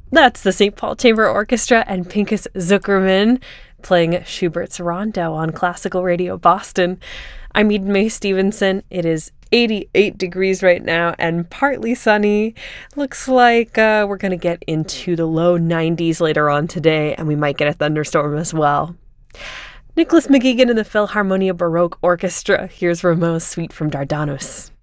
That's the St. Paul Chamber Orchestra and Pinchas Zuckerman playing Schubert's Rondo on Classical Radio Boston. I'm Eden Mae Stevenson. It is 88 degrees right now and partly sunny. Looks like we're going to get into the low 90s later on today, and we might get a thunderstorm as well. Nicholas McGeegan and the Philharmonia Baroque Orchestra. Here's Rameau's Suite from Dardanus.